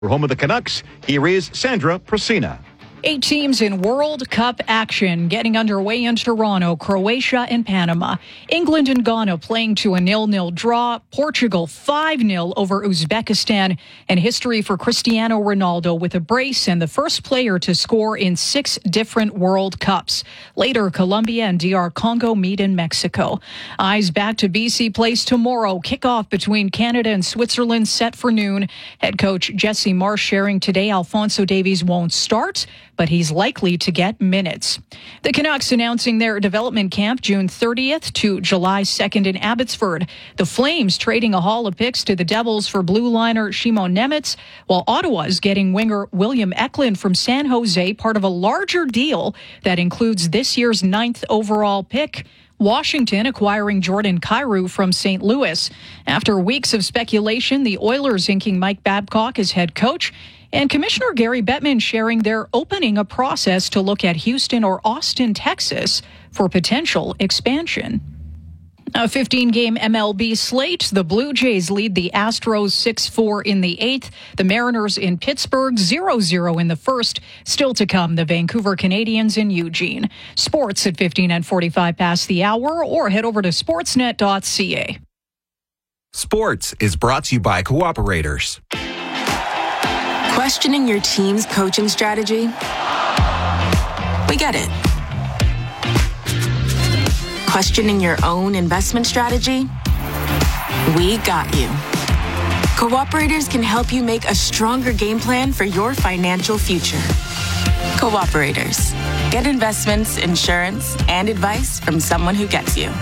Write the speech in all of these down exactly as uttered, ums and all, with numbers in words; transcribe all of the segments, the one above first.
For home of the Canucks, here is Sandra Procina. Eight teams in World Cup action getting underway in Toronto, Croatia and Panama. England and Ghana playing to a nil-nil draw. Portugal five nil over Uzbekistan. And history for Cristiano Ronaldo with a brace and the first player to score in six different World Cups. Later, Colombia and D R Congo meet in Mexico. Eyes back to B C Place tomorrow. Kickoff between Canada and Switzerland set for noon. Head coach Jesse Marsh sharing today Alphonso Davies won't start, but he's likely to get minutes. The Canucks announcing their development camp June thirtieth to July second in Abbotsford. The Flames trading a haul of picks to the Devils for blue liner Shimon Nemitz, while Ottawa's getting winger William Eklund from San Jose, part of a larger deal that includes this year's ninth overall pick. Washington acquiring Jordan Kyrou from Saint Louis. After weeks of speculation, the Oilers inking Mike Babcock as head coach, and Commissioner Gary Bettman sharing they're opening a process to look at Houston or Austin, Texas for potential expansion. A fifteen-game M L B slate. The Blue Jays lead the Astros six four in the eighth. The Mariners in Pittsburgh zero zero in the first. Still to come, the Vancouver Canadians in Eugene. Sports at fifteen and forty-five past the hour, or head over to sportsnet dot c a. Sports is brought to you by Cooperators. Questioning your team's coaching strategy? We get it. Questioning your own investment strategy? We got you. Cooperators can help you make a stronger game plan for your financial future. Cooperators. Get investments, insurance, and advice from someone who gets you.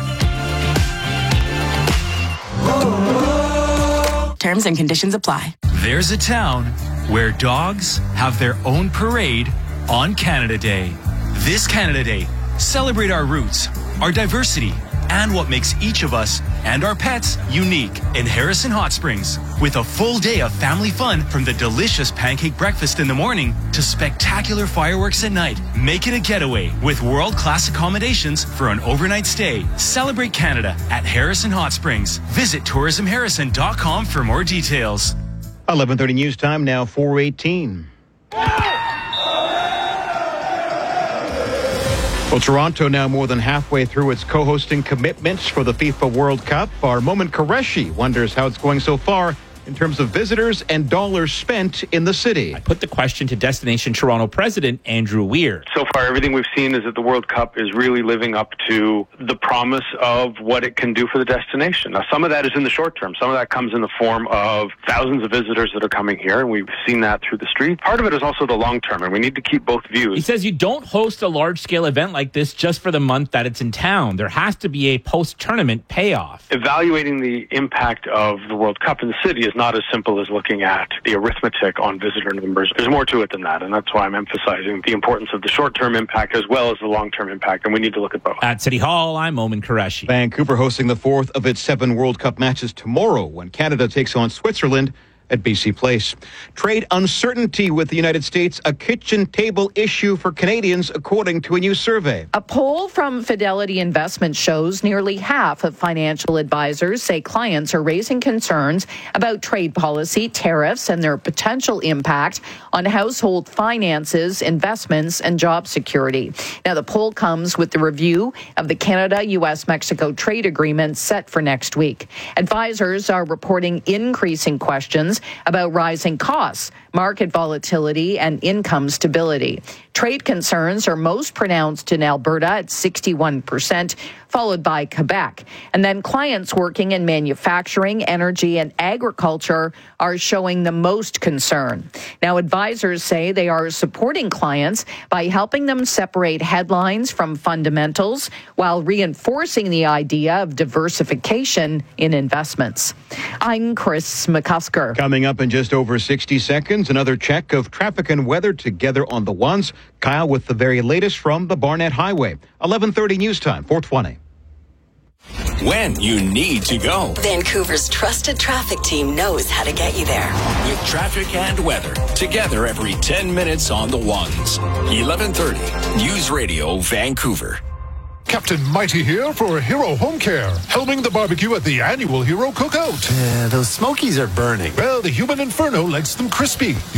Terms and conditions apply. There's a town where dogs have their own parade on Canada Day. This Canada Day, celebrate our roots, our diversity, and what makes each of us and our pets unique in Harrison Hot Springs. With a full day of family fun, from the delicious pancake breakfast in the morning to spectacular fireworks at night. Make it a getaway with world-class accommodations for an overnight stay. Celebrate Canada at Harrison Hot Springs. Visit tourism harrison dot com for more details. eleven thirty news time now, four eighteen. Well, Toronto now more than halfway through its co-hosting commitments for the FIFA World Cup. Our Momin Qureshi wonders how it's going so far in terms of visitors and dollars spent in the city. I put the question to Destination Toronto President Andrew Weir. So far, everything we've seen is that the World Cup is really living up to the promise of what it can do for the destination. Now, some of that is in the short term. Some of that comes in the form of thousands of visitors that are coming here, and we've seen that through the street. Part of it is also the long term, and we need to keep both views. He says you don't host a large-scale event like this just for the month that it's in town. There has to be a post-tournament payoff. Evaluating the impact of the World Cup in the city is not as simple as looking at the arithmetic on visitor numbers. There's more to it than that, and that's why I'm emphasizing the importance of the short-term impact as well as the long-term impact, and we need to look at both. At City Hall, I'm Momin Qureshi. Vancouver hosting the fourth of its seven World Cup matches tomorrow when Canada takes on Switzerland at B C Place. Trade uncertainty with the United States, a kitchen table issue for Canadians, according to a new survey. A poll from Fidelity Investment shows nearly half of financial advisors say clients are raising concerns about trade policy, tariffs, and their potential impact on household finances, investments, and job security. Now, the poll comes with the review of the Canada-U S Mexico trade agreement set for next week. Advisors are reporting increasing questions about rising costs, market volatility, and income stability. Trade concerns are most pronounced in Alberta at sixty-one percent, followed by Quebec. And then clients working in manufacturing, energy, and agriculture are showing the most concern. Now, advisors say they are supporting clients by helping them separate headlines from fundamentals while reinforcing the idea of diversification in investments. I'm Chris McCusker. Coming up in just over sixty seconds, another check of traffic and weather together on the ones. Kyle with the very latest from the Barnett Highway. eleven thirty news time, four twenty. When you need to go. Vancouver's trusted traffic team knows how to get you there. With traffic and weather, together every ten minutes on the ones. eleven thirty, News Radio Vancouver. Captain Mighty here for Hero Home Care, helming the barbecue at the annual Hero Cookout. Uh, those smokies are burning. Well, the human inferno likes them crispy.